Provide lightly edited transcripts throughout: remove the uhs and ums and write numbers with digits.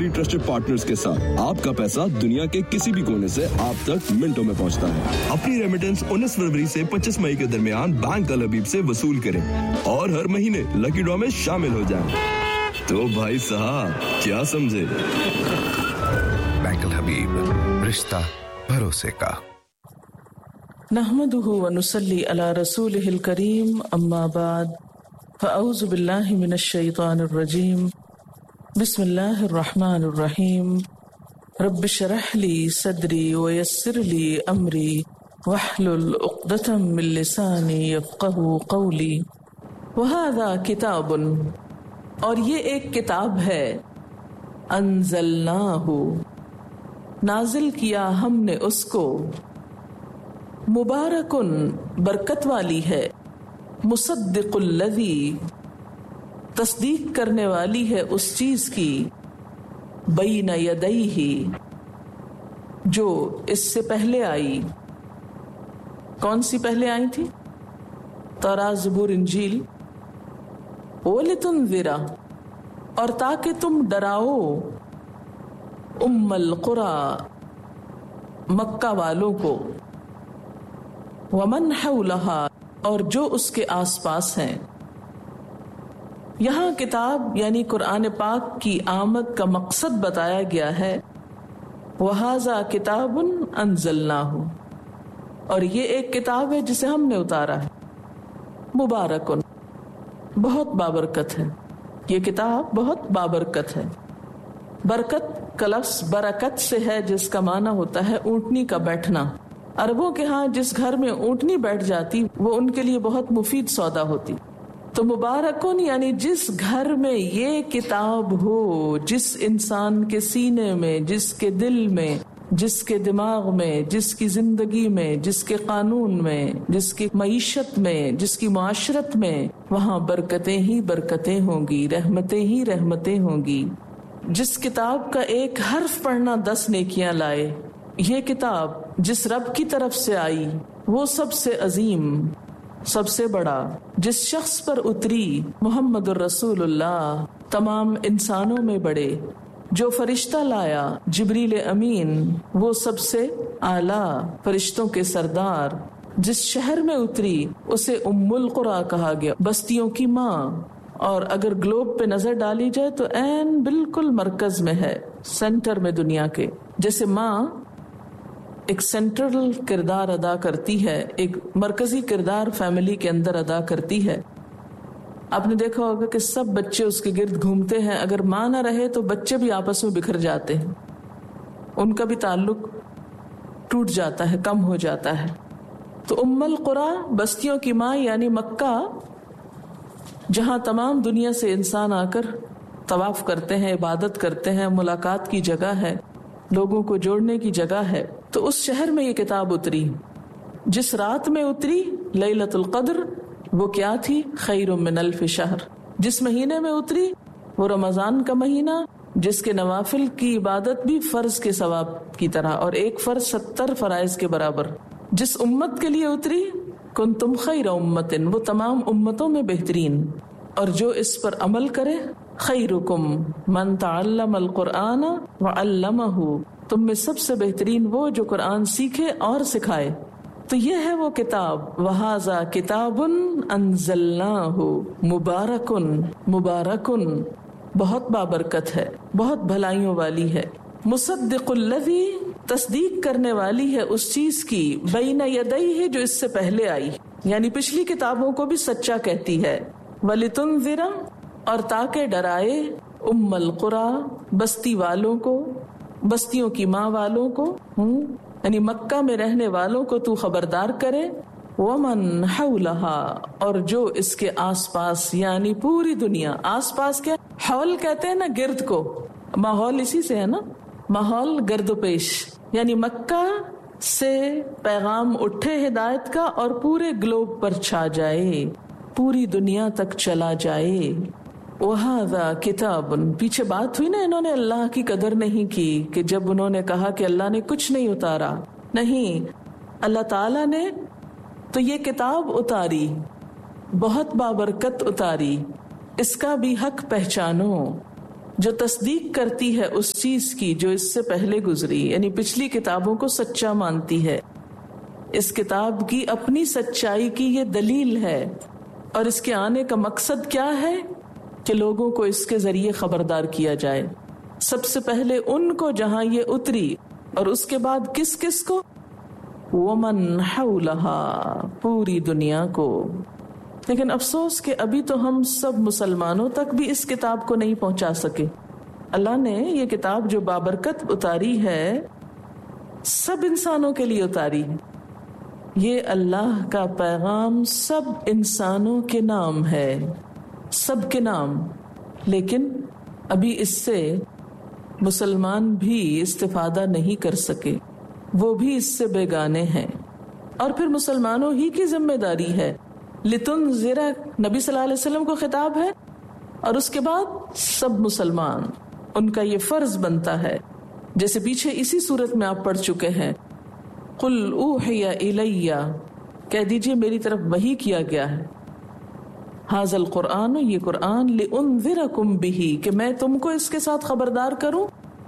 अपनी trusted partners के साथ आपका पैसा दुनिया के किसी भी कोने से आप तक मिनटों में पहुंचता है। अपनी रेमिटेंस 19 फरवरी से 25 मई के दरमियान बैंक अल हबीब से वसूल करें और हर महीने लकी ड्रॉ में शामिल हो जाएं। तो भाई साहब क्या समझे? बैंक अल हबीब, रिश्ता भरोसे का। नहमदुहु व नुसल्ली अला रसूलिहिल करीम, अम्मा बाद, फ़अऊज़ु बिल्लाहि मिनश शैतानिर रजीम, बिस्मिल्लाहिर रहमानिर रहीम, रब्बि शरह ली सदरी व यस्सिर ली अमरी वहलुल उक़दतम मिन लिसानी यफ़क़हू क़ौली। वहाज़ा किताबुन, और ये एक किताब है, अंज़लनाहु, नाजिल किया हमने उसको, मुबारकुन, बरकत वाली है, मुसद्दिकुल लज़ी, तस्दीक करने वाली है उस चीज की, बैन यदैहि, जो इससे पहले आई। कौन सी पहले आई थी? तौरात, ज़बूर, इंजील। वलितुनज़िरा, और ताकि तुम डराओ, उम्मल क़ुरा, मक्का वालों को, वमन हौलहा, और जो उसके आसपास हैं। यहाँ किताब यानी कुरान पाक की आमद का मकसद बताया गया है। वहाज़ा किताबुन अंज़लनाहु, और ये एक किताब है जिसे हमने उतारा है, मुबारकुन, बहुत बाबरकत है। ये किताब बहुत बाबरकत है। बरकत का लफ्ज़ बरकत से है, जिसका माना होता है ऊँटनी का बैठना। अरबों के यहाँ जिस घर में ऊँटनी बैठ जाती वो उनके लिए बहुत मुफीद सौदा होती। तो मुबारकुन यानी जिस घर में ये किताब हो, जिस इंसान के सीने में, जिसके दिल में, जिसके दिमाग में, जिसकी जिंदगी में, जिसके कानून में, जिसकी मईशत में, जिसकी मुआशरत में, वहाँ बरकतें ही बरकतें होंगी, रहमतें ही रहमतें होंगी। जिस किताब का एक हर्फ पढ़ना 10 नेकियां लाए, ये किताब जिस रब की तरफ से आई वो सबसे अजीम, सबसे बड़ा, जिस शख्स पर उतरी, मुहम्मदुर रसूलुल्लाह, तमाम इंसानों में बड़े, जो फरिश्ता लाया जिब्रील अमीन, वो सबसे आला, फरिश्तों के सरदार, जिस शहर में उतरी उसे उम्मुल कुरा कहा गया, बस्तियों की माँ। और अगर ग्लोब पे नजर डाली जाए तो ऐन बिल्कुल मरकज में है, सेंटर में दुनिया के। जैसे माँ एक सेंट्रल किरदार अदा करती है, एक मरकजी किरदार फैमिली के अंदर अदा करती है। आपने देखा होगा कि सब बच्चे उसके गिर्द घूमते हैं। अगर माँ ना रहे तो बच्चे भी आपस में बिखर जाते हैं, उनका भी ताल्लुक टूट जाता है, कम हो जाता है। तो उम्मुल कुरा, बस्तियों की माँ यानी मक्का, जहाँ तमाम दुनिया से इंसान आकर तवाफ करते हैं, इबादत करते हैं, मुलाकात की जगह है, लोगों को जोड़ने की जगह है। तो उस शहर में ये किताब उतरी। जिस रात में उतरी, लैलतुल क़द्र, वो क्या थी? खैरुम मिन अल्फ शहर। जिस महीने में उतरी, वो रमजान का महीना, जिसके नवाफिल की इबादत भी फर्ज के सवाब की तरह, और एक फर्ज 70 फराइज के बराबर। जिस उम्मत के लिए उतरी, कुंतुम खैर उम्मतिन, वो तमाम उम्मतों में बेहतरीन, और जो इस पर अमल करे, खैरुकुम मन तअल्लमल कुरआन व अल्लमहु, तुम में सबसे बेहतरीन वो जो कुरान सीखे और सिखाए। तो ये है वो किताब, वहाज़ा किताबुन अंज़लनाहु मुबारकुन, मुबारकुन, बहुत बाबरकत है, बहुत भलाइयों वाली है, मुसद्दिकुल लज़ी, तस्दीक करने वाली है उस चीज की, बैन यदैहि, जो इससे पहले आई, यानी पिछली किताबों को भी सच्चा कहती है। वलितुनज़िरा, और ताकि डराए, उम्मुल कुरा, बस्ती वालों को, बस्तियों की माँ वालों को, यानी मक्का में रहने वालों को तू खबरदार करे। वमन हौलहा, और जो इसके आसपास, यानी पूरी दुनिया। आसपास क्या? हौल कहते हैं ना गिर्द को, माहौल इसी से है ना, माहौल गर्दोपेश, यानी मक्का से पैगाम उठे हिदायत का और पूरे ग्लोब पर छा जाए, पूरी दुनिया तक चला जाए। वहाज़ा किताबुन, पीछे बात हुई ना, इन्होंने अल्लाह की कदर नहीं की, कि जब उन्होंने कहा कि अल्लाह ने कुछ नहीं उतारा, नहीं, अल्लाह ताला ने तो ये किताब उतारी, बहुत बाबरकत उतारी, इसका भी हक पहचानो। جو تصدیق کرتی ہے اس چیز کی جو اس سے پہلے گزری، یعنی پچھلی کتابوں کو سچا مانتی ہے. اس کتاب کی اپنی سچائی کی یہ دلیل ہے، اور اس کے آنے کا مقصد کیا ہے کہ لوگوں کو اس کے ذریعے خبردار کیا جائے. سب سے پہلے ان کو جہاں یہ اتری، اور اس کے بعد کس کس کو؟ ومن حولہا، پوری دنیا کو. لیکن افسوس کہ ابھی تو ہم سب مسلمانوں تک بھی اس کتاب کو نہیں پہنچا سکے. اللہ نے یہ کتاب جو بابرکت اتاری ہے سب انسانوں کے لیے اتاری ہے. یہ اللہ کا پیغام سب انسانوں کے نام ہے، سب کے نام. لیکن ابھی اس سے مسلمان بھی استفادہ نہیں کر سکے، وہ بھی اس سے بیگانے ہیں. اور پھر مسلمانوں ہی کی ذمہ داری ہے. لتنذر نبی صلی اللہ علیہ وسلم کو خطاب ہے، اور اس کے بعد سب مسلمان، ان کا یہ فرض بنتا ہے. جیسے پیچھے اسی صورت میں آپ پڑھ چکے ہیں، قل اوحی الی، کہہ دیجئے میری طرف وحی کیا گیا ہے. ھذا القرآن، یہ قرآن، لانذرکم بہ، کہ میں تم کو اس کے ساتھ خبردار کروں.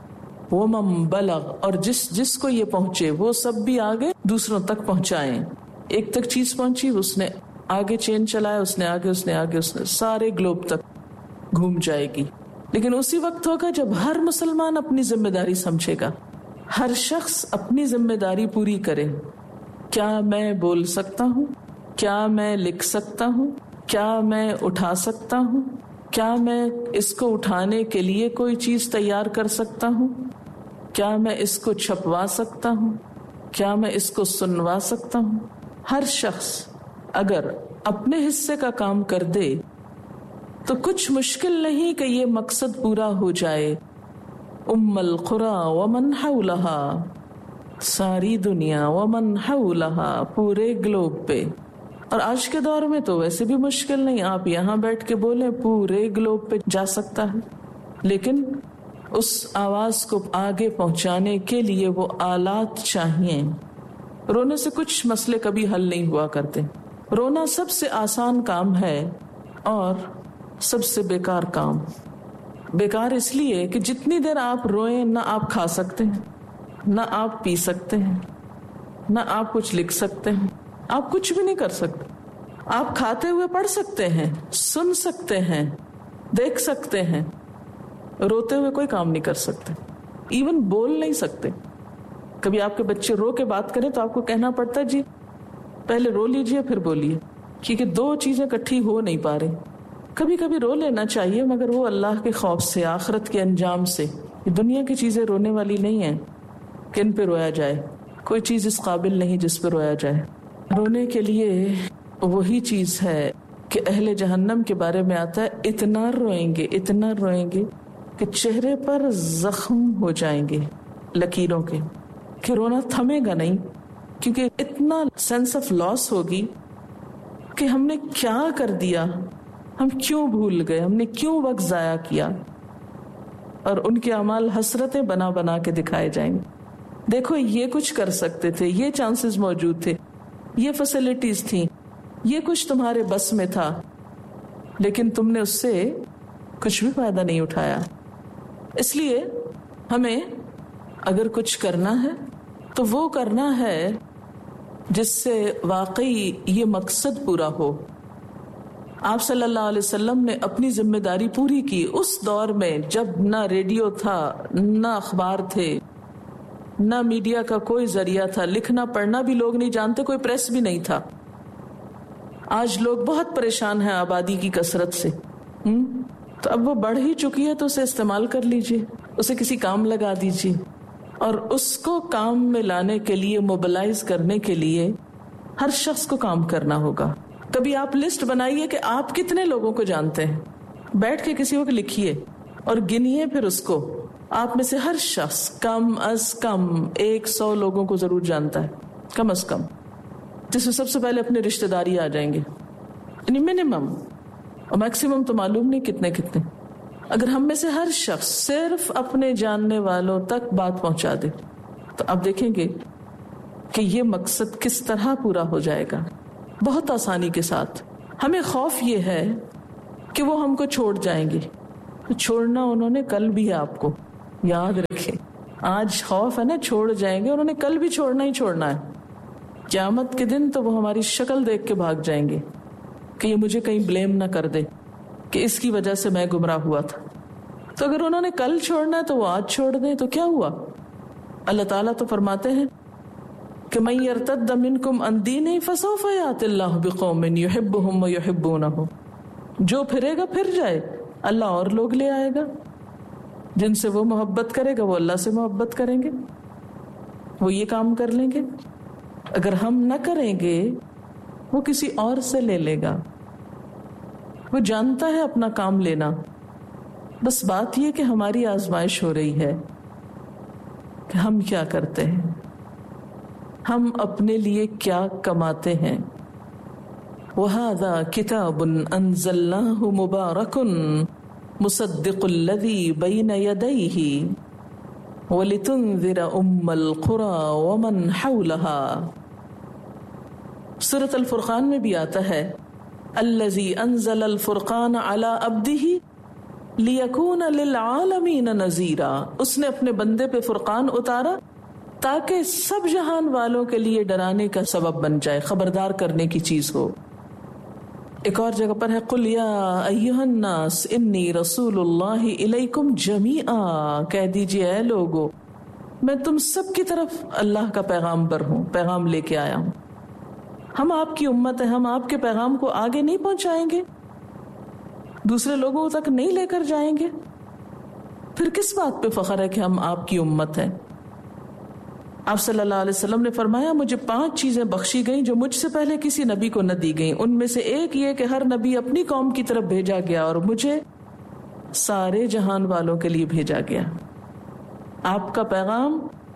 ومن بلغ، اور جس کو یہ پہنچے وہ سب بھی آگے دوسروں تک پہنچائیں. ایک تک چیز پہنچی، اس نے آگے چین چلایا، اس نے آگے سارے گلوب تک گھوم جائے گی. لیکن اسی وقت ہوگا جب ہر مسلمان اپنی ذمہ داری سمجھے گا، ہر شخص اپنی ذمہ داری پوری کرے. کیا میں بول سکتا ہوں؟ کیا میں لکھ سکتا ہوں؟ کیا میں اٹھا سکتا ہوں؟ کیا میں اس کو اٹھانے کے لیے کوئی چیز تیار کر سکتا ہوں؟ کیا میں اس کو چھپوا سکتا ہوں؟ کیا میں اس کو سنوا سکتا ہوں؟ ہر شخص اگر اپنے حصے کا کام کر دے تو کچھ مشکل نہیں کہ یہ مقصد پورا ہو جائے. ام القری ومن حولہا، ساری دنیا، ومن حولہا، پورے گلوب پہ. اور آج کے دور میں تو ویسے بھی مشکل نہیں، آپ یہاں بیٹھ کے بولیں پورے گلوب پہ جا سکتا ہے. لیکن اس آواز کو آگے پہنچانے کے لیے وہ آلات چاہیے. رونے سے کچھ مسئلے کبھی حل نہیں ہوا کرتے. رونا سب سے آسان کام ہے اور سب سے بیکار کام. بیکار اس لیے کہ جتنی دیر آپ روئیں نہ آپ کھا سکتے ہیں، نہ آپ پی سکتے ہیں، نہ آپ کچھ لکھ سکتے ہیں، آپ کچھ بھی نہیں کر سکتے. آپ کھاتے ہوئے پڑھ سکتے ہیں، سن سکتے ہیں، دیکھ سکتے ہیں، روتے ہوئے کوئی کام نہیں کر سکتے، ایون بول نہیں سکتے. کبھی آپ کے بچے رو کے بات کریں تو آپ کو کہنا پڑتا ہے جی پہلے رو لیجئے پھر بولیے، کیونکہ دو چیزیں اکٹھی ہو نہیں پا رہی. کبھی کبھی رو لینا چاہیے، مگر وہ اللہ کے خوف سے، آخرت کے انجام سے. یہ دنیا کی چیزیں رونے والی نہیں ہیں کہ ان پہ رویا جائے. کوئی چیز اس قابل نہیں جس پہ رویا جائے. رونے کے لیے وہی چیز ہے کہ اہل جہنم کے بارے میں آتا ہے، اتنا روئیں گے کہ چہرے پر زخم ہو جائیں گے لکیروں کے، کہ رونا تھمے گا نہیں، کیونکہ اتنا سینس آف لاس ہوگی کہ ہم نے کیا کر دیا، ہم کیوں بھول گئے، ہم نے کیوں وقت ضائع کیا. اور ان کے اعمال حسرتیں بنا بنا کے دکھائے جائیں گے. دیکھو یہ کچھ کر سکتے تھے، یہ چانسز موجود تھے، یہ فیسلٹیز تھیں، یہ کچھ تمہارے بس میں تھا، لیکن تم نے اس سے کچھ بھی فائدہ نہیں اٹھایا. اس لیے ہمیں اگر کچھ کرنا ہے تو وہ کرنا ہے جس سے واقعی یہ مقصد پورا ہو. آپ صلی اللہ علیہ وسلم نے اپنی ذمہ داری پوری کی اس دور میں جب نہ ریڈیو تھا، نہ اخبار تھے، نہ میڈیا کا کوئی ذریعہ تھا، لکھنا پڑھنا بھی لوگ نہیں جانتے، کوئی پریس بھی نہیں تھا. آج لوگ بہت پریشان ہیں آبادی کی کثرت سے، تو اب وہ بڑھ ہی چکی ہے تو اسے استعمال کر لیجئے، اسے کسی کام لگا دیجئے، اور اس کو کام میں لانے کے لیے، موبلائز کرنے کے لیے ہر شخص کو کام کرنا ہوگا. کبھی آپ لسٹ بنائیے کہ آپ کتنے لوگوں کو جانتے ہیں، بیٹھ کے کسی وقت لکھیے اور گنیے پھر اس کو. آپ میں سے ہر شخص کم از کم 100 لوگوں کو ضرور جانتا ہے، کم از کم، جس میں سب سے پہلے اپنے رشتہ داری آ جائیں گے، یعنی منیمم، اور میکسیمم تو معلوم نہیں کتنے کتنے. اگر ہم میں سے ہر شخص صرف اپنے جاننے والوں تک بات پہنچا دے تو آپ دیکھیں گے کہ یہ مقصد کس طرح پورا ہو جائے گا، بہت آسانی کے ساتھ. ہمیں خوف یہ ہے کہ وہ ہم کو چھوڑ جائیں گے، تو چھوڑنا انہوں نے کل بھی ہے. آپ کو یاد رکھیں, آج خوف ہے نا چھوڑ جائیں گے, انہوں نے کل بھی چھوڑنا ہی چھوڑنا ہے. قیامت کے دن تو وہ ہماری شکل دیکھ کے بھاگ جائیں گے کہ یہ مجھے کہیں بلیم نہ کر دے کہ اس کی وجہ سے میں گمراہ ہوا تھا. تو اگر انہوں نے کل چھوڑنا ہے تو وہ آج چھوڑ دیں تو کیا ہوا. اللہ تعالیٰ تو فرماتے ہیں کہ من یرتد منکم عن دینہ فسوف یأتی اللہ بقوم یحبہم ویحبونہ, جو پھرے گا پھر جائے, اللہ اور لوگ لے آئے گا جن سے وہ محبت کرے گا, وہ اللہ سے محبت کریں گے, وہ یہ کام کر لیں گے. اگر ہم نہ کریں گے وہ کسی اور سے لے لے گا. وہ جانتا ہے اپنا کام لینا. بس بات یہ کہ ہماری آزمائش ہو رہی ہے کہ ہم کیا کرتے ہیں, ہم اپنے لیے کیا کماتے ہیں. وَهَذَا كِتَابٌ أَنزَلْنَاهُ مُبَارَكٌ مُصَدِّقُ الَّذِي بَيْنَ يَدَيْهِ وَلِتُنذِرَ أُمَّ الْقُرَى وَمَنْ حَوْلَهَا. سورۃ الفرقان میں بھی آتا ہے الَّذِي أَنزَلَ الْفُرْقَانَ عَلَى عَبْدِهِ لِيَكُونَ لِلْعَالَمِينَ نَذِيرًا. اس نے اپنے بندے پہ فرقان اتارا تاکہ سب جہان والوں کے لیے ڈرانے کا سبب بن جائے, خبردار کرنے کی چیز ہو. ایک اور جگہ پر ہے قُلْ يَا أَيُّهَا النَّاسِ إِنِّي رَسُولُ اللَّهِ إِلَيْكُمْ جَمِيعًا, کہہ دیجئے اے لوگو میں تم سب کی طرف اللہ کا پیغام پر ہوں, پیغام لے کے آیا ہوں. ہم آپ کی امت ہیں, ہم آپ کے پیغام کو آگے نہیں پہنچائیں گے, دوسرے لوگوں تک نہیں لے کر جائیں گے, پھر کس بات پہ فخر ہے کہ ہم آپ کی امت ہیں. آپ صلی اللہ علیہ وسلم نے فرمایا مجھے 5 چیزیں بخشی گئیں جو مجھ سے پہلے کسی نبی کو نہ دی گئیں. ان میں سے ایک یہ کہ ہر نبی اپنی قوم کی طرف بھیجا گیا اور مجھے سارے جہان والوں کے لیے بھیجا گیا. آپ کا پیغام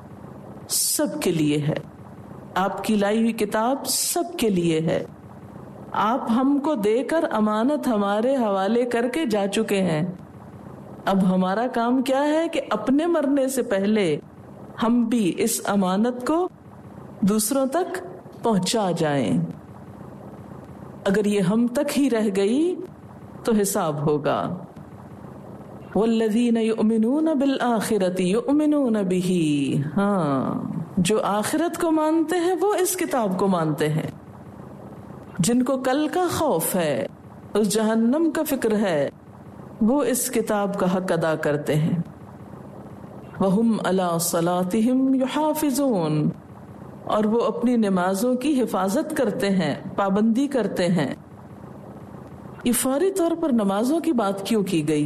سب کے لیے ہے, آپ کی لائی ہوئی کتاب سب کے لیے ہے. آپ ہم کو دے کر امانت ہمارے حوالے کر کے جا چکے ہیں. اب ہمارا کام کیا ہے کہ اپنے مرنے سے پہلے ہم بھی اس امانت کو دوسروں تک پہنچا جائیں. اگر یہ ہم تک ہی رہ گئی تو حساب ہوگا. والذین یؤمنون بالآخرۃ یؤمنون بہ, ہاں جو آخرت کو مانتے ہیں وہ اس کتاب کو مانتے ہیں. جن کو کل کا خوف ہے, اس جہنم کا فکر ہے, وہ اس کتاب کا حق ادا کرتے ہیں. وَهُمْ عَلَىٰ صَلَاتِهِمْ يُحَافِظُونَ, اور وہ اپنی نمازوں کی حفاظت کرتے ہیں, پابندی کرتے ہیں. یہ فوری طور پر نمازوں کی بات کیوں کی گئی؟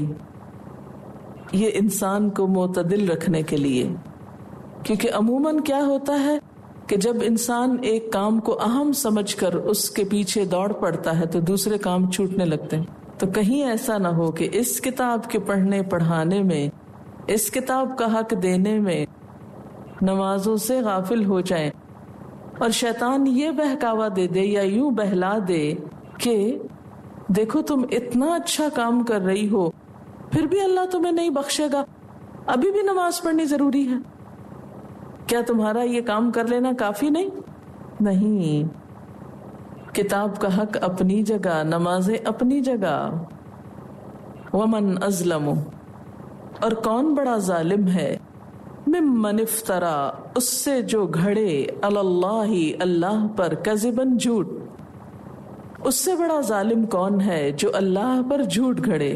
یہ انسان کو معتدل رکھنے کے لیے, کیونکہ عموماً کیا ہوتا ہے کہ جب انسان ایک کام کو اہم سمجھ کر اس کے پیچھے دوڑ پڑتا ہے تو دوسرے کام چھوٹنے لگتے ہیں. تو کہیں ایسا نہ ہو کہ اس کتاب کے پڑھنے پڑھانے میں, اس کتاب کا حق دینے میں نمازوں سے غافل ہو جائیں اور شیطان یہ بہکاوا دے دے یا یوں بہلا دے کہ دیکھو تم اتنا اچھا کام کر رہی ہو پھر بھی اللہ تمہیں نہیں بخشے گا, ابھی بھی نماز پڑھنی ضروری ہے. کیا تمہارا یہ کام کر لینا کافی نہیں؟ نہیں. کتاب کا حق اپنی جگہ, نمازیں اپنی جگہ. ومن ازلم, اور کون بڑا ظالم ہے, ممن افترا, اس سے جو گھڑے, اللہ, اللہ پر, کذبن, جھوٹ. اس سے بڑا ظالم کون ہے جو اللہ پر جھوٹ گھڑے.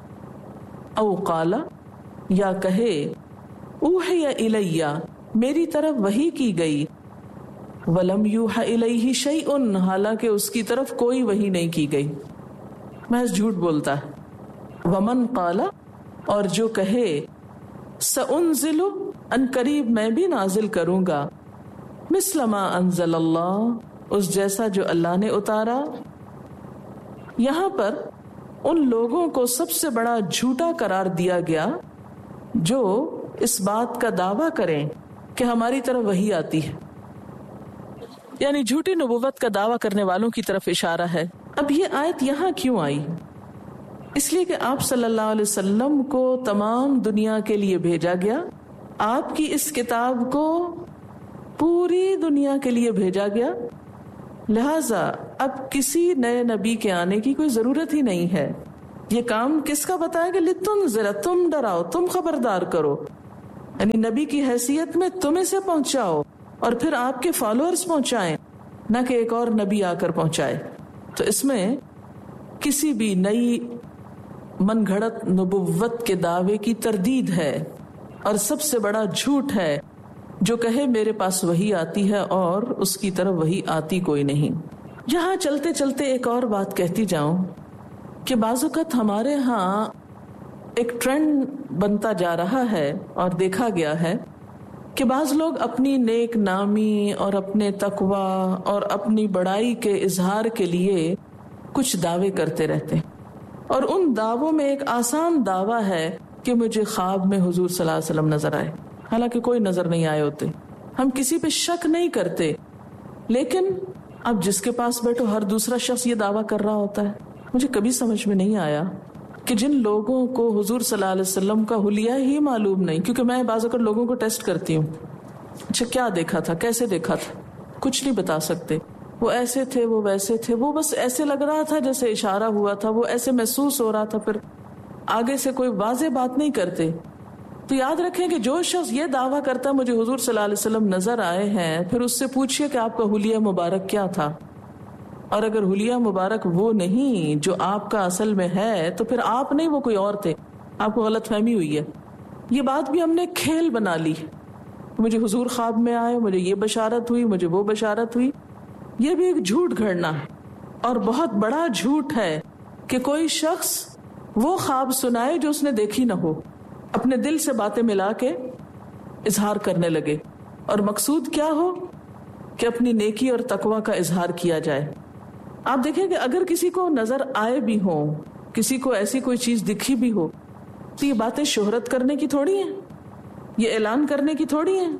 او قالا, یا کہے, اوحی الیہ, میری طرف وحی کی گئی, ولم یوحى الیہ شیء, حالانکہ اس کی طرف کوئی وحی نہیں کی گئی, محض جھوٹ بولتا ہے. ومن قالا, اور جو کہے, سأنزل, ان قریب میں بھی نازل کروں گا, مثل ما انزل اللہ, اس جیسا جو اللہ نے اتارا. یہاں پر ان لوگوں کو سب سے بڑا جھوٹا قرار دیا گیا جو اس بات کا دعویٰ کریں کہ ہماری طرف وحی آتی ہے, یعنی جھوٹی نبوت کا دعویٰ کرنے والوں کی طرف اشارہ ہے. اب یہ آیت یہاں کیوں آئی؟ اس لیے کہ آپ صلی اللہ علیہ وسلم کو تمام دنیا کے لیے بھیجا گیا, آپ کی اس کتاب کو پوری دنیا کے لیے بھیجا گیا, لہذا اب کسی نئے نبی کے آنے کی کوئی ضرورت ہی نہیں ہے. یہ کام کس کا بتایا کہ لتنذر، تم ڈراؤ، تم خبردار کرو، یعنی نبی کی حیثیت میں تم اسے پہنچاؤ اور پھر آپ کے فالوورز پہنچائیں، نہ کہ ایک اور نبی آ کر پہنچائے۔ تو اس میں کسی بھی نئی من گھڑت نبوت کے دعوے کی تردید ہے، اور سب سے بڑا جھوٹ ہے جو کہے میرے پاس وحی آتی ہے اور اس کی طرف وحی آتی کوئی نہیں۔ یہاں چلتے چلتے ایک اور بات کہتی جاؤں کہ بعض اوقات ہمارے ہاں ایک ٹرینڈ بنتا جا رہا ہے اور دیکھا گیا ہے کہ بعض لوگ اپنی نیک نامی اور اپنے تقوی اور اپنی بڑائی کے اظہار کے لیے کچھ دعوے کرتے رہتے ہیں، اور ان دعووں میں ایک آسان دعویٰ ہے کہ مجھے خواب میں حضور صلی اللہ علیہ وسلم نظر آئے، حالانکہ کوئی نظر نہیں آئے ہوتے، ہم کسی پہ شک نہیں کرتے، لیکن اب جس کے پاس بیٹھو ہر دوسرا شخص یہ دعویٰ کر رہا ہوتا ہے۔ مجھے کبھی سمجھ میں نہیں آیا کہ جن لوگوں کو حضور صلی اللہ علیہ وسلم کا حلیہ ہی معلوم نہیں، کیونکہ میں بعض اوقات لوگوں کو ٹیسٹ کرتی ہوں، اچھا کیا دیکھا تھا، کیسے دیکھا تھا، کچھ نہیں بتا سکتے، وہ ایسے تھے، وہ ویسے تھے، وہ بس ایسے لگ رہا تھا جیسے اشارہ ہوا تھا، وہ ایسے محسوس ہو رہا تھا، پھر آگے سے کوئی واضح بات نہیں کرتے۔ تو یاد رکھیں کہ جو شخص یہ دعویٰ کرتا ہے مجھے حضور صلی اللہ علیہ وسلم نظر آئے ہیں، پھر اس سے پوچھئے کہ آپ کا حلیہ مبارک کیا تھا، اور اگر حلیہ مبارک وہ نہیں جو آپ کا اصل میں ہے تو پھر آپ نہیں، وہ کوئی اور تھے، آپ کو غلط فہمی ہوئی ہے۔ یہ بات بھی ہم نے کھیل بنا لی، مجھے حضور خواب میں آئے، مجھے یہ بشارت ہوئی، مجھے وہ بشارت ہوئی۔ یہ بھی ایک جھوٹ گھڑنا ہے، اور بہت بڑا جھوٹ ہے کہ کوئی شخص وہ خواب سنائے جو اس نے دیکھی نہ ہو، اپنے دل سے باتیں ملا کے اظہار کرنے لگے، اور مقصود کیا ہو کہ اپنی نیکی اور تقوی کا اظہار کیا جائے۔ آپ دیکھیں کہ اگر کسی کو نظر آئے بھی ہو، کسی کو ایسی کوئی چیز دکھی بھی ہو، تو یہ باتیں شہرت کرنے کی تھوڑی ہیں، یہ اعلان کرنے کی تھوڑی ہیں۔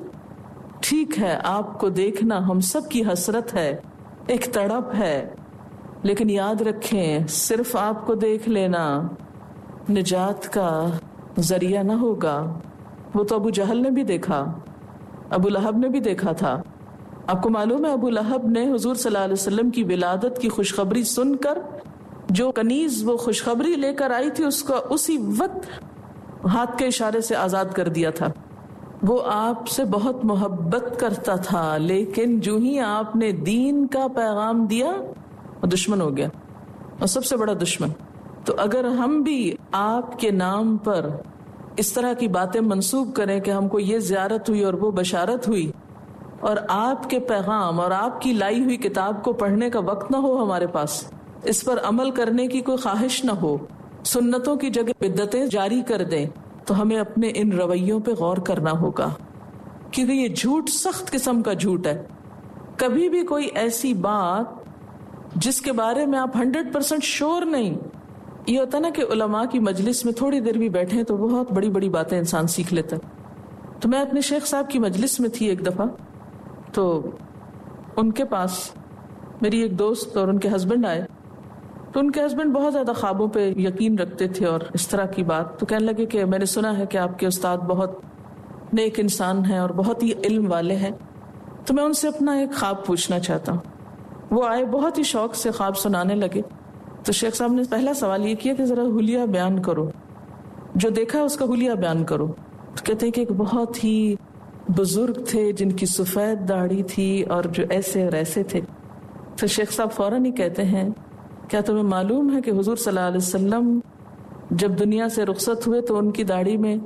ٹھیک ہے، آپ کو دیکھنا ہم سب کی حسرت ہے، ایک تڑپ ہے، لیکن یاد رکھیں صرف آپ کو دیکھ لینا نجات کا ذریعہ نہ ہوگا۔ وہ تو ابو جہل نے بھی دیکھا، ابو لہب نے بھی دیکھا تھا۔ آپ کو معلوم ہے ابو لہب نے حضور صلی اللہ علیہ وسلم کی ولادت کی خوشخبری سن کر جو کنیز وہ خوشخبری لے کر آئی تھی اس کو اسی وقت ہاتھ کے اشارے سے آزاد کر دیا تھا۔ وہ آپ سے بہت محبت کرتا تھا، لیکن جو ہی آپ نے دین کا پیغام دیا وہ دشمن ہو گیا، اور سب سے بڑا دشمن۔ تو اگر ہم بھی آپ کے نام پر اس طرح کی باتیں منسوب کریں کہ ہم کو یہ زیارت ہوئی اور وہ بشارت ہوئی، اور آپ کے پیغام اور آپ کی لائی ہوئی کتاب کو پڑھنے کا وقت نہ ہو ہمارے پاس، اس پر عمل کرنے کی کوئی خواہش نہ ہو، سنتوں کی جگہ بدعتیں جاری کر دیں، تو ہمیں اپنے ان رویوں پہ غور کرنا ہوگا، کیونکہ یہ جھوٹ سخت قسم کا جھوٹ ہے۔ کبھی بھی کوئی ایسی بات جس کے بارے میں آپ 100% شور نہیں، یہ ہوتا نا کہ علماء کی مجلس میں تھوڑی دیر بھی بیٹھیں تو بہت بڑی بڑی باتیں انسان سیکھ لیتا ہے۔ تو میں اپنے شیخ صاحب کی مجلس میں تھی ایک دفعہ، تو ان کے پاس میری ایک دوست اور ان کے ہسبینڈ آئے، تو ان کے ہسبینڈ بہت زیادہ خوابوں پہ یقین رکھتے تھے اور اس طرح کی بات، تو کہنے لگے کہ میں نے سنا ہے کہ آپ کے استاد بہت نیک انسان ہیں اور بہت ہی علم والے ہیں، تو میں ان سے اپنا ایک خواب پوچھنا چاہتا ہوں۔ وہ آئے، بہت ہی شوق سے خواب سنانے لگے، تو شیخ صاحب نے پہلا سوال یہ کیا کہ ذرا حلیہ بیان کرو، جو دیکھا اس کا حلیہ بیان کرو۔ تو کہتے ہیں کہ ایک بہت ہی بزرگ تھے جن کی سفید داڑھی تھی اور جو ایسے اور ایسے تھے۔ تو شیخ صاحب فوراً ہی کہتے ہیں کیا تمہیں معلوم ہے کہ حضور صلی اللہ علیہ وسلم جب دنیا سے رخصت ہوئے تو ان کی داڑھی میں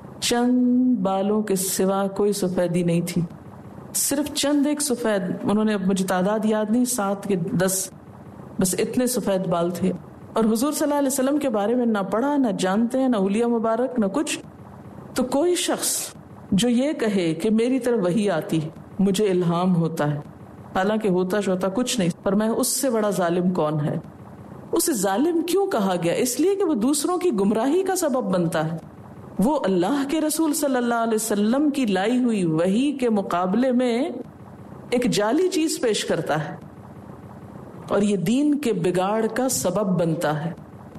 چند بالوں کے سوا کوئی سفیدی نہیں تھی، صرف چند ایک سفید، انہوں نے، اب مجھے تعداد یاد نہیں، 7 کے 10، بس اتنے سفید بال تھے۔ اور حضور صلی اللہ علیہ وسلم کے بارے میں نہ پڑھا، نہ جانتے ہیں، نہ حلیہ مبارک، نہ کچھ۔ تو کوئی شخص جو یہ کہے کہ میری طرف وحی آتی، مجھے الہام ہوتا ہے، حالانکہ ہوتا شوتا کچھ نہیں، پر میں اس سے بڑا ظالم کون ہے؟ اسے ظالم کیوں کہا گیا؟ اس لیے کہ وہ دوسروں کی گمراہی کا سبب بنتا ہے، وہ اللہ کے رسول صلی اللہ علیہ وسلم کی لائی ہوئی وحی کے مقابلے میں ایک جعلی چیز پیش کرتا ہے، اور یہ دین کے بگاڑ کا سبب بنتا ہے۔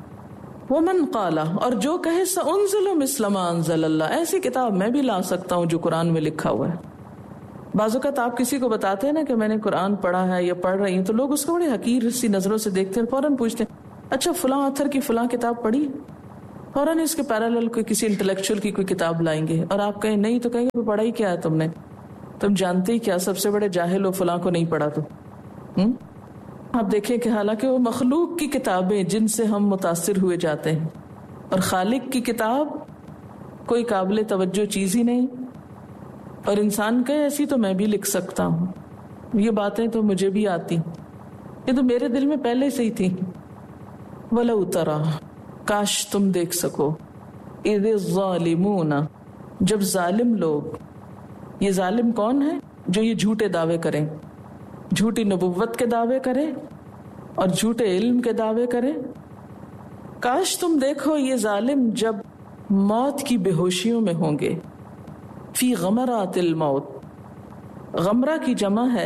ومن قال، اور جو کہے سأنزل مثل ما انزل اللہ، ایسی کتاب میں بھی لا سکتا ہوں جو قرآن میں لکھا ہوا ہے۔ بعض اوقات آپ کسی کو بتاتے ہیں نا کہ میں نے قرآن پڑھا ہے یا پڑھ رہی ہوں، تو لوگ اس کو بڑے حقیر سی نظروں سے دیکھتے ہیں، فوراً پوچھتے ہیں اچھا فلاں آتھر کی فلاں کتاب پڑھی، فوراً اس کے پیرالل کوئی کسی انٹلیکچوئل کی کوئی کتاب لائیں گے، اور آپ کہیں نہیں تو کہیں گے پڑھا ہی کیا ہے تم نے، تم جانتے ہی کیا، سب سے بڑے جاہل ہو، فلاں کو نہیں پڑھا تو۔ آپ دیکھیں کہ حالانکہ وہ مخلوق کی کتابیں جن سے ہم متاثر ہوئے جاتے ہیں، اور خالق کی کتاب کوئی قابل توجہ چیز ہی نہیں، اور انسان کہے ایسی تو میں بھی لکھ سکتا ہوں، یہ باتیں تو مجھے بھی آتی، یہ تو میرے دل میں پہلے سے ہی تھی۔ وَلَوْ تَرَى، کاش تم دیکھ سکو، اِذِ الظَّالِمُونَ، جب ظالم لوگ، یہ ظالم کون ہے؟ جو یہ جھوٹے دعوے کریں، جھوٹی نبوت کے دعوے کریں اور جھوٹے علم کے دعوے کریں۔ کاش تم دیکھو یہ ظالم جب موت کی بے ہوشیوں میں ہوں گے، فی غمرات الموت، غمرہ کی جمع ہے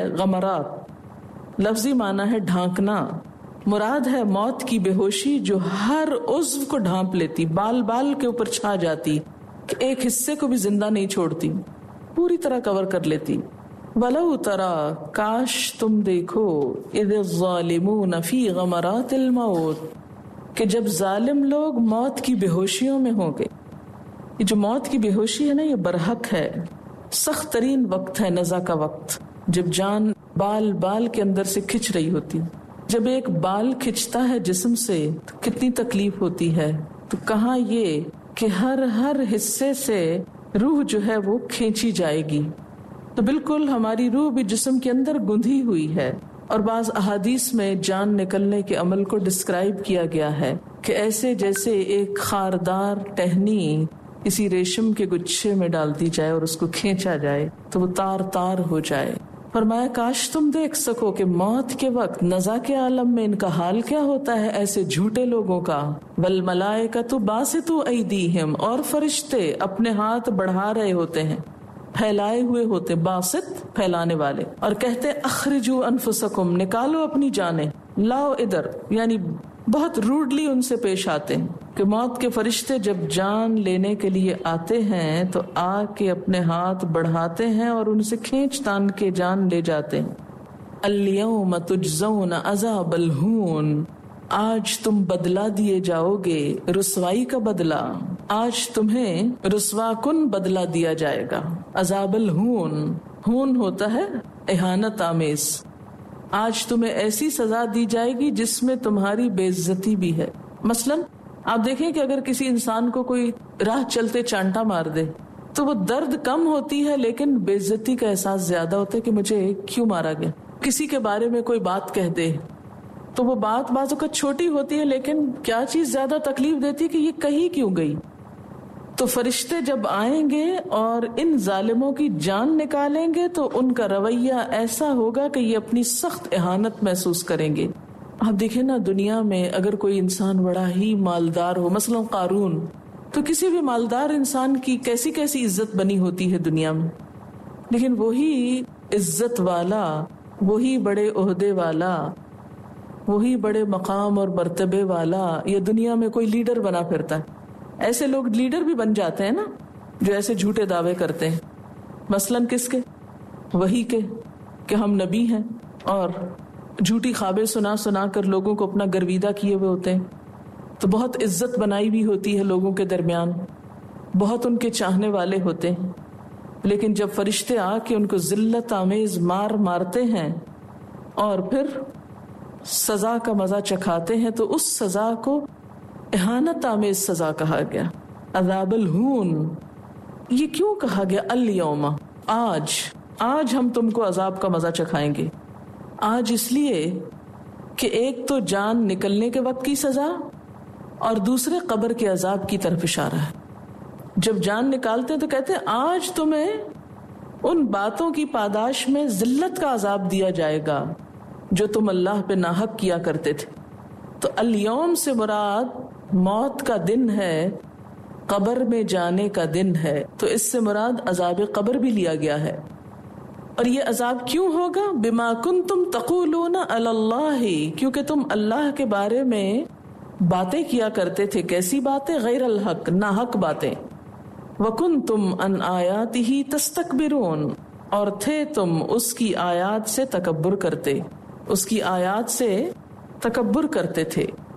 غمرات، لفظی معنی ہے ڈھانکنا، مراد ہے موت کی بے ہوشی جو ہر عضو کو ڈھانپ لیتی، بال بال کے اوپر چھا جاتی، کہ ایک حصے کو بھی زندہ نہیں چھوڑتی، پوری طرح کور کر لیتی۔ وَلَوْ تَرَى، کاش تم دیکھو، اِذِ الظَّالِمُونَ فِي غَمَرَاتِ الْمَوْتِ، کہ جب ظالم لوگ موت کی بے ہوشیوں میں ہوں گے۔ یہ جو موت کی بے ہوشی ہے نا، یہ برحق ہے، سخت ترین وقت ہے، نزع کا وقت، جب جان بال بال کے اندر سے کھچ رہی ہوتی۔ جب ایک بال کھچتا ہے جسم سے تو کتنی تکلیف ہوتی ہے، تو کہاں یہ کہ ہر حصے سے روح جو ہے وہ کھینچی جائے گی۔ تو بالکل ہماری روح بھی جسم کے اندر گندھی ہوئی ہے، اور بعض احادیث میں جان نکلنے کے عمل کو ڈسکرائب کیا گیا ہے کہ ایسے جیسے ایک خاردار ٹہنی کسی ریشم کے گچھے میں ڈال دی جائے اور اس کو کھینچا جائے تو وہ تار تار ہو جائے۔ فرمایا کاش تم دیکھ سکو کہ موت کے وقت نزع کے عالم میں ان کا حال کیا ہوتا ہے ایسے جھوٹے لوگوں کا۔ والملائکۃ باسطوا ایدیہم، اور فرشتے اپنے ہاتھ بڑھا رہے ہوتے ہیں، پھیلائے ہوئے ہوتے، باسط پھیلانے والے، اور کہتے اخرجوا انفسکم، نکالو اپنی جانیں، لاؤ ادھر، یعنی بہت روڈلی ان سے پیش آتے ہیں کہ موت کے فرشتے جب جان لینے کے لیے آتے ہیں تو آ کے اپنے ہاتھ بڑھاتے ہیں اور ان سے کھینچ تان کے جان لے جاتے ہیں۔ الیوم تجزون عذاب الہون، آج تم بدلہ دیے جاؤ گے، رسوائی کا بدلہ، آج تمہیں رسوا کن بدلہ دیا جائے گا۔ عذاب الہون، ہون ہوتا ہے اہانت آمیز، آج تمہیں ایسی سزا دی جائے گی جس میں تمہاری بے عزتی بھی ہے۔ مثلاً آپ دیکھیں کہ اگر کسی انسان کو کوئی راہ چلتے چانٹا مار دے تو وہ درد کم ہوتی ہے لیکن بے عزتی کا احساس زیادہ ہوتا ہے کہ مجھے کیوں مارا گیا۔ کسی کے بارے میں کوئی بات کہہ دے تو وہ بات بعض اوقات چھوٹی ہوتی ہے لیکن کیا چیز زیادہ تکلیف دیتی ہے کہ یہ کہی کیوں گئی۔ تو فرشتے جب آئیں گے اور ان ظالموں کی جان نکالیں گے تو ان کا رویہ ایسا ہوگا کہ یہ اپنی سخت اہانت محسوس کریں گے۔ آپ دیکھیں نا، دنیا میں اگر کوئی انسان بڑا ہی مالدار ہو، مثلا قارون، تو کسی بھی مالدار انسان کی کیسی کیسی عزت بنی ہوتی ہے دنیا میں، لیکن وہی عزت والا، وہی بڑے عہدے والا، وہی بڑے مقام اور مرتبے والا یہ دنیا میں کوئی لیڈر بنا پھرتا ہے۔ ایسے لوگ لیڈر بھی بن جاتے ہیں نا جو ایسے جھوٹے دعوے کرتے ہیں، مثلاً کس کے؟ وہی کے کہ ہم نبی ہیں، اور جھوٹی خوابیں سنا سنا کر لوگوں کو اپنا گرویدہ کیے ہوئے ہوتے ہیں، تو بہت عزت بنائی بھی ہوتی ہے لوگوں کے درمیان، بہت ان کے چاہنے والے ہوتے ہیں، لیکن جب فرشتے آ کے ان کو ذلت آمیز مارتے ہیں اور پھر سزا کا مزہ چکھاتے ہیں تو اس سزا کو اہانت آمیز سزا کہا گیا، عذاب الہون۔ یہ کیوں کہا گیا الیوم، آج ہم تم کو عذاب کا مزہ چکھائیں گے؟ آج اس لیے کہ ایک تو جان نکلنے کے وقت کی سزا اور دوسرے قبر کے عذاب کی طرف اشارہ ہے۔ جب جان نکالتے ہیں تو کہتے ہیں آج تمہیں ان باتوں کی پاداش میں ذلت کا عذاب دیا جائے گا جو تم اللہ پہ ناحق کیا کرتے تھے۔ تو الیوم سے مراد موت کا دن ہے، قبر میں جانے کا دن ہے، تو اس سے مراد عذاب قبر بھی لیا گیا ہے۔ اور یہ عذاب کیوں ہوگا؟ بما کنتم تقولون علی اللہ، کیونکہ تم اللہ کے بارے میں باتیں کیا کرتے تھے۔ کیسی باتیں؟ غیر الحق، ناحق باتیں۔ وکنتم عن آیاتہ تستکبرون، اور تھے تم اس کی آیات سے تکبر کرتے، اس کی آیات سے تکبر کرتے تھے۔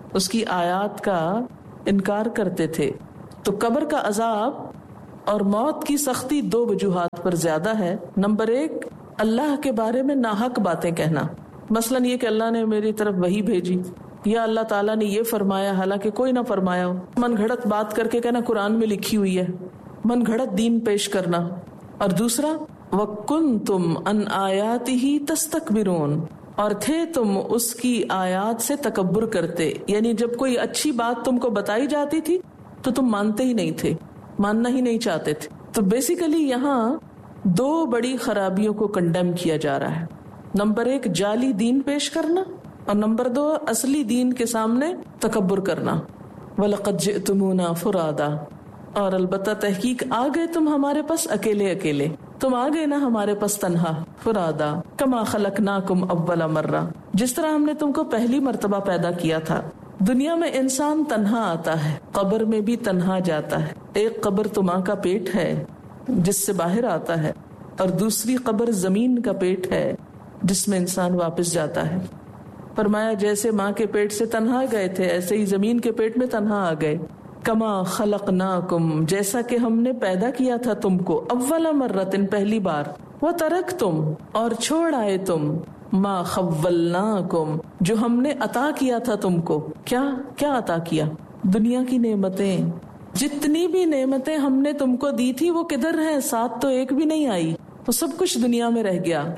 اس کی آیات کا انکار کرتے تھے. تو قبر کا عذاب اور موت کی سختی دو وجوہات پر زیادہ ہے. نمبر ایک، اللہ کے بارے میں ناحق باتیں کہنا، مثلاً یہ کہ اللہ نے میری طرف وحی بھیجی، یا اللہ تعالیٰ نے یہ فرمایا حالانکہ کوئی نہ فرمایا ہو. من گھڑت بات کر کے کہنا قرآن میں لکھی ہوئی ہے، من گھڑت دین پیش کرنا. اور دوسرا، وَكُنْتُمْ عَنْ آيَاتِهِ تَسْتَكْبِرُونَ، اور تھے تم اس کی آیات سے تکبر کرتے. یعنی جب کوئی اچھی بات تم کو بتائی جاتی تھی تو تم مانتے ہی نہیں تھے، ماننا ہی نہیں چاہتے تھے. تو بیسیکلی یہاں دو بڑی خرابیوں کو کنڈیم کیا جا رہا ہے. نمبر ایک، جعلی دین پیش کرنا، اور نمبر دو، اصلی دین کے سامنے تکبر کرنا. وَلَقَدْ جِئْتُمُونَا فُرَادًا، اور البتہ تحقیق آ گئے تم ہمارے پاس اکیلے اکیلے، تم آ گئے نا ہمارے پاس تنہا. فرادا کما خلقناکم اول مرہ، جس طرح ہم نے تم کو پہلی مرتبہ پیدا کیا تھا. دنیا میں انسان تنہا آتا ہے، قبر میں بھی تنہا جاتا ہے. ایک قبر تو ماں کا پیٹ ہے جس سے باہر آتا ہے، اور دوسری قبر زمین کا پیٹ ہے جس میں انسان واپس جاتا ہے. فرمایا جیسے ماں کے پیٹ سے تنہا گئے تھے ایسے ہی زمین کے پیٹ میں تنہا آ گئے. کما خلقناکم، جیسا کہ ہم نے پیدا کیا تھا تم کو، اول مرتن، پہلی بار. وترکتم، اور چھوڑ آئے تم، ما خولناکم، جو ہم نے عطا کیا تھا تم کو. کیا عطا کیا؟ دنیا کی نعمتیں. جتنی بھی نعمتیں ہم نے تم کو دی تھی وہ کدھر ہیں؟ ساتھ تو ایک بھی نہیں آئی، تو سب کچھ دنیا میں رہ گیا.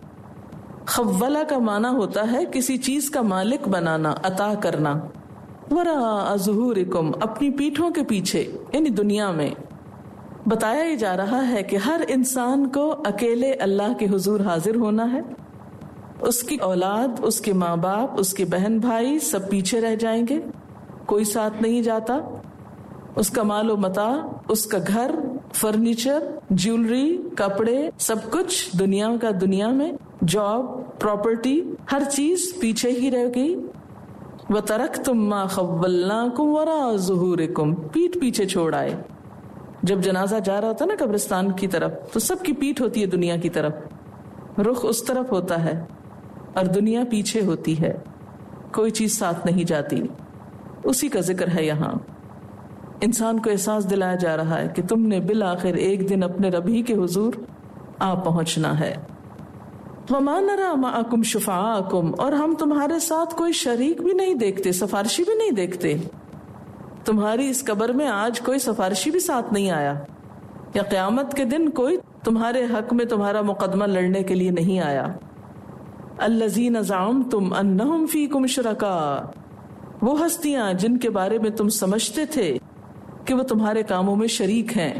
خولا کا معنی ہوتا ہے کسی چیز کا مالک بنانا، عطا کرنا. وراء ظہورکم، اپنی پیٹھوں کے پیچھے، یعنی دنیا میں. بتایا ہی جا رہا ہے کہ ہر انسان کو اکیلے اللہ کے حضور حاضر ہونا ہے. اس کی اولاد، اس کے ماں باپ، اس کے بہن بھائی سب پیچھے رہ جائیں گے، کوئی ساتھ نہیں جاتا. اس کا مال و متاع، اس کا گھر، فرنیچر، جیولری، کپڑے، سب کچھ دنیا کا دنیا میں، جاب، پراپرٹی، ہر چیز پیچھے ہی رہ گئی. وَتَرَكْتُمْ مَا خَوَّلْنَاكُمْ وَرَاءَ ظُهُورِكُمْ، پیٹھ پیچھے چھوڑ آئے. جب جنازہ جا رہا ہوتا نا قبرستان کی طرف تو سب کی پیٹھ ہوتی ہے دنیا کی طرف، رخ اس طرف ہوتا ہے اور دنیا پیچھے ہوتی ہے، کوئی چیز ساتھ نہیں جاتی. اسی کا ذکر ہے یہاں. انسان کو احساس دلایا جا رہا ہے کہ تم نے بالآخر ایک دن اپنے رب ہی کے حضور آ پہنچنا ہے. وَمَا نَرَى مَعَكُمْ شُفَعَاءَكُمْ، اور ہم تمہارے ساتھ کوئی شریک بھی نہیں دیکھتے، سفارشی بھی نہیں دیکھتے. تمہاری اس قبر میں آج کوئی سفارشی بھی ساتھ نہیں آیا، یا قیامت کے دن کوئی تمہارے حق میں تمہارا مقدمہ لڑنے کے لیے نہیں آیا. الَّذِينَ زَعَمْتُمْ أَنَّهُمْ فِيكُمْ شُرَكَاء، وہ ہستیاں جن کے بارے میں تم سمجھتے تھے کہ وہ تمہارے کاموں میں شریک ہیں.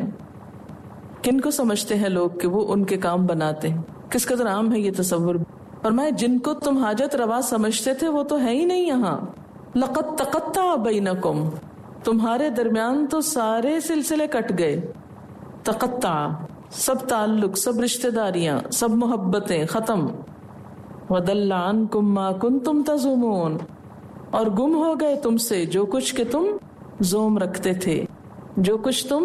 کن کو سمجھتے ہیں لوگ کہ وہ ان کے کام بناتے ہیں؟ کس قدر عام ہے یہ تصور. اور میں جن کو تم حاجت روا سمجھتے تھے وہ تو ہے ہی نہیں یہاں. لَقَدْ تَقَطَّعَ بَيْنَكُمْ، تمہارے درمیان تو سارے سلسلے کٹ گئے. تقطع، سب تعلق، سب رشتہ داریاں، سب محبتیں ختم. وَضَلَّ عَنْكُمْ مَا كُنْتُمْ تَزُومُونَ، اور گم ہو گئے تم سے جو کچھ کہ تم زوم رکھتے تھے، جو کچھ تم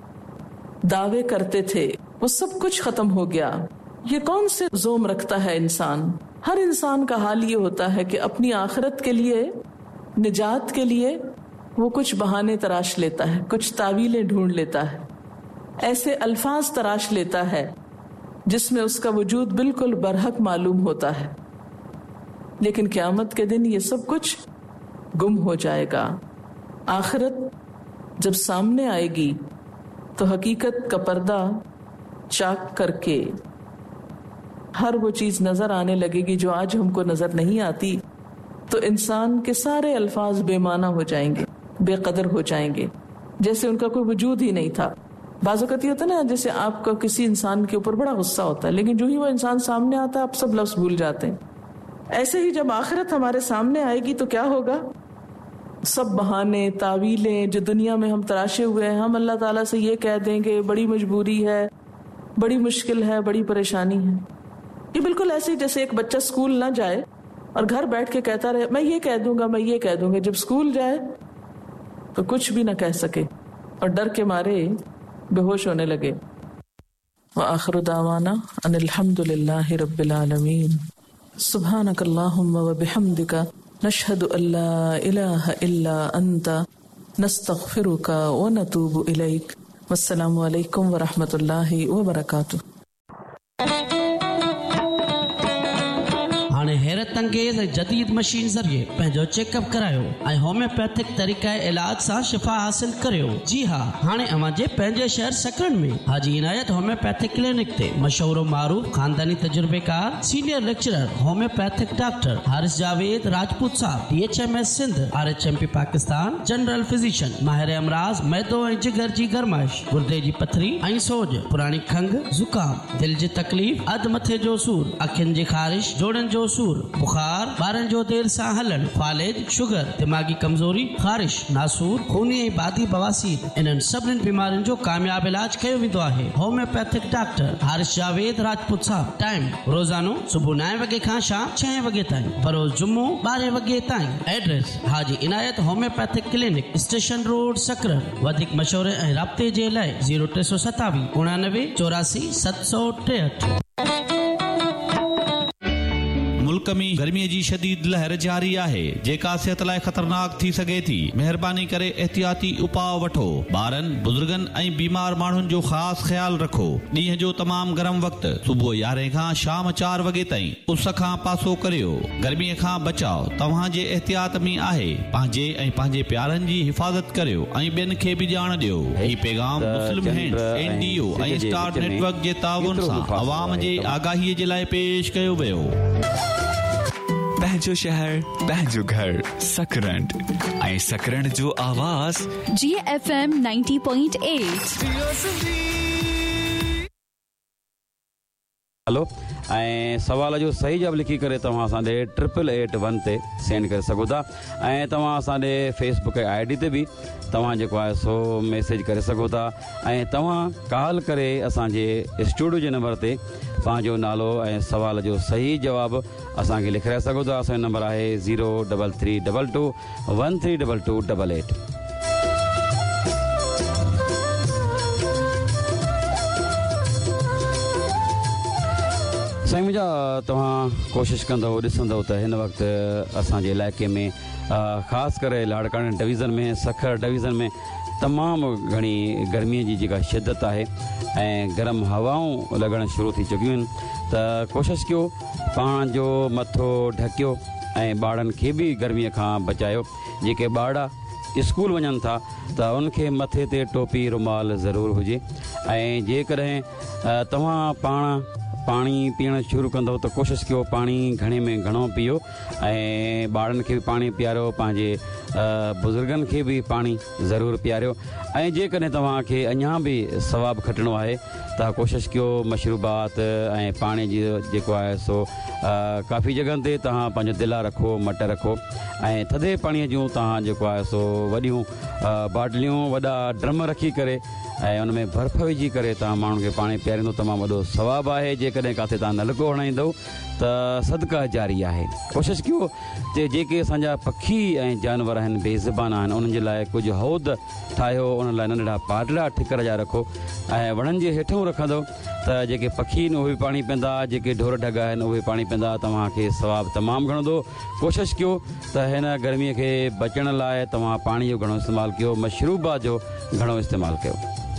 دعوے کرتے تھے، وہ سب کچھ ختم ہو گیا. یہ کون سے زوم رکھتا ہے انسان؟ ہر انسان کا حال یہ ہوتا ہے کہ اپنی آخرت کے لیے، نجات کے لیے وہ کچھ بہانے تراش لیتا ہے، کچھ تعویلیں ڈھونڈ لیتا ہے، ایسے الفاظ تراش لیتا ہے جس میں اس کا وجود بالکل برحق معلوم ہوتا ہے. لیکن قیامت کے دن یہ سب کچھ گم ہو جائے گا. آخرت جب سامنے آئے گی تو حقیقت کا پردہ چاک کر کے ہر وہ چیز نظر آنے لگے گی جو آج ہم کو نظر نہیں آتی. تو انسان کے سارے الفاظ بے معنی ہو جائیں گے، بے قدر ہو جائیں گے، جیسے ان کا کوئی وجود ہی نہیں تھا. بعض اوقات یہ ہوتا ہے نا، جیسے آپ کا کسی انسان کے اوپر بڑا غصہ ہوتا ہے، لیکن جو ہی وہ انسان سامنے آتا ہے آپ سب لفظ بھول جاتے ہیں. ایسے ہی جب آخرت ہمارے سامنے آئے گی تو کیا ہوگا؟ سب بہانے، تعویلیں جو دنیا میں ہم تراشے ہوئے ہیں، ہم اللہ تعالیٰ سے یہ کہہ دیں گے بڑی مجبوری ہے، بڑی مشکل ہے، بڑی پریشانی ہے. یہ بالکل ایسے ہی جیسے ایک بچہ اسکول نہ جائے اور گھر بیٹھ کے کہتا رہے میں یہ کہہ دوں گا، میں یہ کہہ دوں گا، جب اسکول جائے تو کچھ بھی نہ کہہ سکے اور ڈر کے مارے بے ہوش ہونے لگے. وآخر دعوانا ان الحمد للہ رب العالمین. سبحانک اللہم وبحمدک नशहदु अल्ला इलाहा इल्ला अंता नस्तगफिरुका व नतूबु इलैक। वस्सलामु अलैकुम व रहमतुल्लाहि व बरकातुहू। हाणे हैरत अंगेज़ जदीद मशीन ज़रिए पंहिंजो चेकअप करायो ऐं होम्योपैथिक तरीक़े इलाज सां शिफ़ा हासिल करियो। जी हाँ, हाणे अवांजे पंहिंजे शहर सकरन में हाजी इनायत होम्योपैथिक क्लिनिक ते मशहूर मारूफ खानदानी तजुर्बेकार senior lecturer homeopathic doctor Haris Javed Rajput साहब DHMS Sindh RHMP Pakistan general physician माहिर अमराज मैदो ऐं जिगर जी गरमाइश गुर्दे जी पथरी ऐं सोज पुरानी खंघ ज़ुकाम दिल जी तकलीफ़ अध मथे जो सूर अखियुनि जी ख़ारिश जोड़नि जो सूर बुखार ॿारनि जो देर सां हलण फालिज शुगर दिमागी कमज़ोरी ख़ारिश नासूर खूनी ऐं बादी बवासीर इन्हनि सभिनी बीमारियुनि जो कामयाब इलाज कयो वेंदो आहे। होम्योपैथिक डॉक्टर हारिस जावेद राजपूत साहब। टाइम रोज़ानो सुबुह 9 वॻे खां शाम 6 वॻे ताईं, बरोज़ जुम्मो 12 वॻे ताईं। एड्रेस हाजी इनायत होम्योपैथिक क्लिनिक स्टेशन रोड सकरन। वधीक मशवरे ऐं राब्ते जे लाइ 0327 89 84 763। मुल्क में गर्मी जी शदीद लहर जारी आहे जेका सेहत लाइ खतरनाक थी सके थी। मेहरबानी करे एहतियाती उपाउ वठो। ॿारनि बुजुर्गनि ऐं बीमार माण्हुनि जो ख़ासि ख्याल रखो। ॾींहं जो तमामु गरम वक़्तु सुबुह 11 खां शाम 4 वॻे ताईं उस खां पासो करियो। गर्मीअ खां बचाव तव्हांजे एहतियात में आहे। पंहिंजे ऐं पंहिंजे प्यारनि जी हिफ़ाज़त करियो ऐं ॿियनि खे बि ॼाण ॾियो। ही पैगाम मुस्लिम हैंड NDO ऐं स्टार नेटवर्क जे ताउन सां अवाम जे आगाहीअ जे लाइ पेश कयो वियो। पंहिंजो शहर पंहिंजो घर सकरंड ऐं सकरंड जो आवाज़ GFM 90.8। हलो ऐं सवाल जो सही जवाब लिखी करे तव्हां असांजे 8881 ते सेंड करे सघो था ऐं तव्हां असांजे फेसबुक ID ते बि तव्हां जेको आहे सो मैसेज करे सघो था ऐं तव्हां कॉल करे असांजे स्टूडियो जे नंबर ते पंहिंजो नालो ऐं सवाल जो सही जवाबु असांखे लिखाए सघो था। असांजो नंबर आहे 03322 132288। साईं मुंहिंजा तव्हां कोशिशि कंदव ॾिसंदव त हिन वक़्तु असांजे इलाइक़े में ख़ासि करे लाड़काणे डिवीज़न में सखर डिवीज़न में तमामु घणी गर्मीअ जी जेका शिदत आहे ऐं गरम हवाऊं लॻणु शुरू थी चुकियूं आहिनि। त कोशिशि कयो पाण जो मथो ढकियो ऐं ॿारनि खे बि गर्मीअ खां बचायो। जेके ॿार स्कूल वञनि था त उनखे मथे ते टोपी रुमाल ज़रूरु हुजे ऐं जेकॾहिं तव्हां पाण पाणी पीअणु शुरू कंदव त कोशिशि कयो पाणी घणे में घणो पीओ ऐं ॿारनि खे बि पाणी पीआरियो, पंहिंजे बुज़ुर्गनि खे बि पाणी ज़रूरु पीआरियो ऐं जेकॾहिं तव्हांखे अञा बि सवाबु खटिणो आहे त कोशिशि कयो मशरूबात ऐं पाणी जी जेको आहे सो काफ़ी जॻहनि ते तव्हां पंहिंजो दिला रखो, मट रखो ऐं थधे पाणीअ जूं तव्हां जेको आहे सो वॾियूं बाटलियूं वॾा ड्रम रखी करे ऐं उन में बर्फ़ विझी करे तव्हां माण्हुनि खे पाणी पीआरींदो तमामु वॾो सवाबु आहे। जेकॾहिं किथे तव्हां नलको हणाईंदव त सदका जारी आहे। कोशिशि कयो त जेके असांजा पखी ऐं जानवर आहिनि बेज़बान आहिनि उन्हनि जे लाइ कुझु हौद ठाहियो, उन्हनि लाइ नंढड़ा पाटड़ा ठिकर जा रखो ऐं वणनि जे हेठूं रखंदव त जेके पखी आहिनि उहे बि पाणी पीअंदा, जेके ढोर ढगा आहिनि उहे पाणी पीअंदा। तव्हांखे सवाबु तमामु घणो। कोशिशि कयो त हिन गर्मीअ खे बचण लाइ तव्हां पाणी जो घणो इस्तेमालु कयो, मशरूबात जो घणो इस्तेमालु कयो।